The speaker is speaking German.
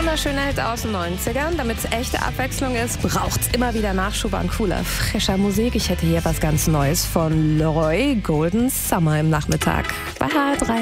wunderschöner Hit aus den 90ern. Damit es echte Abwechslung ist, braucht's immer wieder Nachschub an cooler, frischer Musik. Ich hätte hier was ganz Neues von Leroy, Golden Summer im Nachmittag bei HR3.